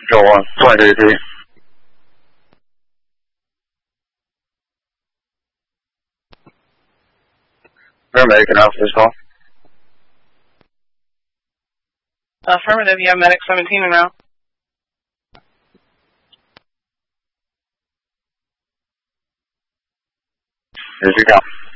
Joe 1, 23. Paramedic can answer this call. Affirmative, you have medic 17 and route. Here's your call.